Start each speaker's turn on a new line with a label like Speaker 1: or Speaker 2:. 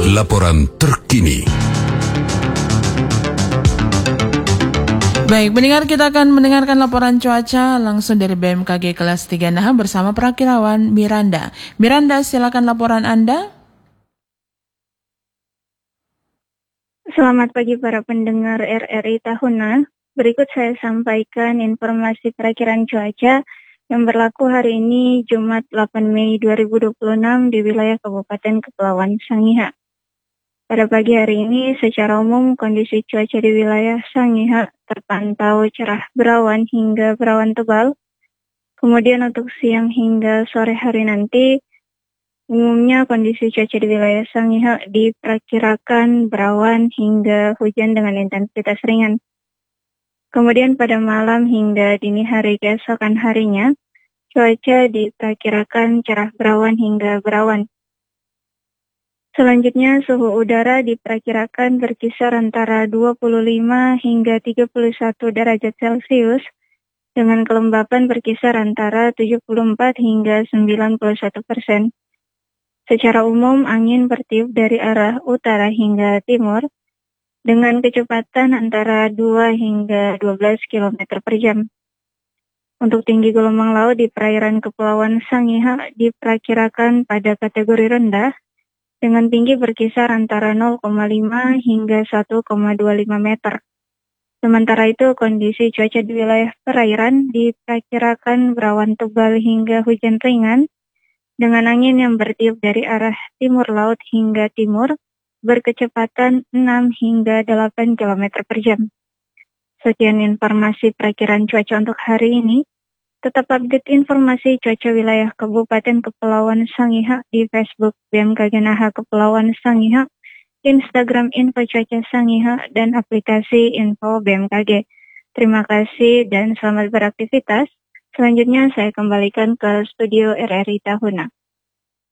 Speaker 1: Laporan terkini.
Speaker 2: Baik, pendengar, kita akan mendengarkan laporan cuaca langsung dari BMKG kelas 3 Naha bersama Prakirawan Miranda. Miranda, silakan laporan Anda.
Speaker 3: Selamat pagi para pendengar RRI Tahuna. Berikut saya sampaikan informasi perakiraan cuaca yang berlaku hari ini Jumat 8 Mei 2026 di wilayah Kabupaten Kepulauan Sangihe. Pada pagi hari ini secara umum kondisi cuaca di wilayah Sangihe terpantau cerah berawan hingga berawan tebal. Kemudian untuk siang hingga sore hari nanti umumnya kondisi cuaca di wilayah Sangihe diperkirakan berawan hingga hujan dengan intensitas ringan. Kemudian pada malam hingga dini hari keesokan harinya, cuaca diperkirakan cerah berawan hingga berawan. Selanjutnya suhu udara diperkirakan berkisar antara 25 hingga 31 derajat Celcius dengan kelembapan berkisar antara 74 hingga 91%. Secara umum angin bertiup dari arah utara hingga timur dengan kecepatan antara 2 hingga 12 km per jam. Untuk tinggi gelombang laut di perairan Kepulauan Sangihe diperkirakan pada kategori rendah dengan tinggi berkisar antara 0,5 hingga 1,25 meter. Sementara itu kondisi cuaca di wilayah perairan diperkirakan berawan tebal hingga hujan ringan dengan angin yang bertiup dari arah timur laut hingga timur berkecepatan 6 hingga 8 km per jam. Sekian informasi perakiraan cuaca untuk hari ini. Tetap update informasi cuaca wilayah Kabupaten Kepulauan Sangihe di Facebook BMKG Naha Kepulauan Sangihe, Instagram Info Cuaca Sangihe, dan aplikasi Info BMKG. Terima kasih dan selamat beraktivitas. Selanjutnya saya kembalikan ke studio RRI Tahuna.